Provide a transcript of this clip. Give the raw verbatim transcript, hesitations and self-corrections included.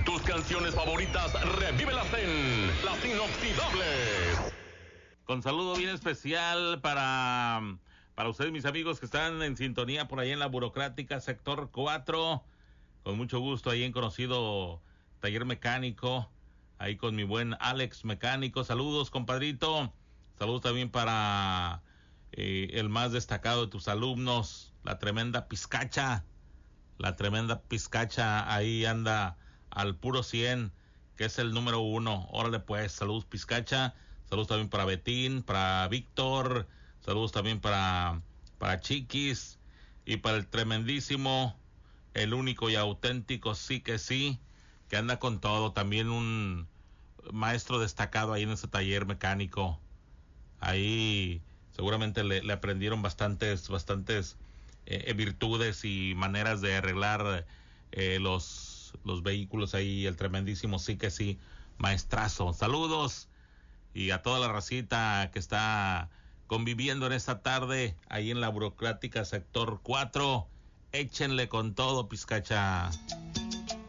Tus canciones favoritas, revívelas en Las Inoxidables. Con saludo bien especial para, para ustedes, mis amigos que están en sintonía por ahí en la burocrática sector cuatro. Con mucho gusto ahí en conocido taller mecánico. Ahí con mi buen Alex Mecánico. Saludos, compadrito. Saludos también para eh, el más destacado de tus alumnos, la tremenda Pizcacha. La tremenda Pizcacha ahí anda al puro cien, que es el número uno. Órale pues, saludos Pizcacha. Saludos también para Betín, para Víctor. Saludos también para, para Chiquis. Y para el tremendísimo, el único y auténtico sí que sí, que anda con todo. También un maestro destacado ahí en ese taller mecánico. Ahí seguramente le, le aprendieron bastantes, bastantes eh, virtudes y maneras de arreglar eh, los, los vehículos ahí. El tremendísimo sí que sí, maestrazo. Saludos. Y a toda la racita que está conviviendo en esta tarde ahí en la burocrática sector cuatro, échenle con todo, Pizcacha.